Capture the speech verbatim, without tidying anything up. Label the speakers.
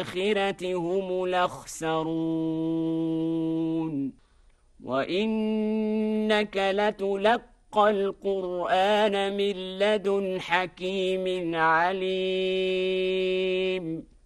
Speaker 1: الآخرة هم الأخسرون وإنك لتلقى القرآن من لدن حكيم عليم